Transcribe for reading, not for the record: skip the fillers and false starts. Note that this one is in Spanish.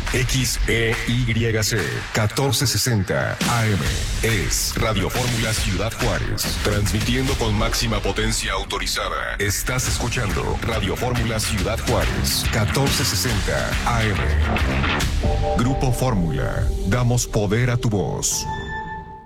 XEYC 1460 AM. Es Radio Fórmula Ciudad Juárez. Transmitiendo con máxima potencia autorizada. Estás escuchando Radio Fórmula Ciudad Juárez 1460 AM. Grupo Fórmula. Damos poder a tu voz.